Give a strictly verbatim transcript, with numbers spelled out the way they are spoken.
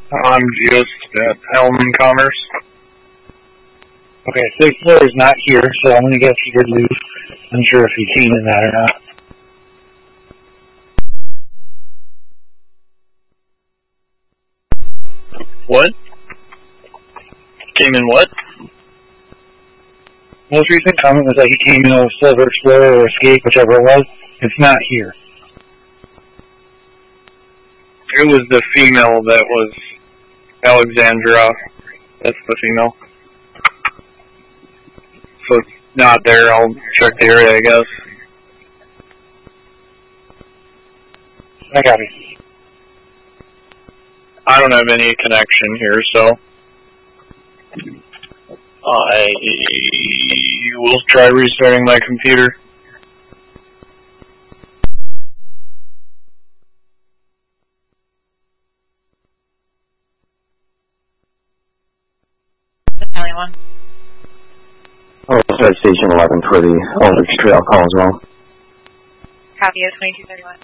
I'm just at Hellman Commerce. Okay, sixth floor is not here, so I'm going to guess he did leave. I'm not sure if he came in that or not. What? Came in what? Most recent comment was that he came in on a Silver Explorer or Escape, whichever it was. It's not here. It was the female that was Alexandra. That's the female. So it's not there. I'll check the area, I guess. I got it. I don't have any connection here, so I will try restarting my computer. Anyone? Oh, it's at Station eleven for the Aldrich Trail call as well. Copy of twenty-two thirty-one.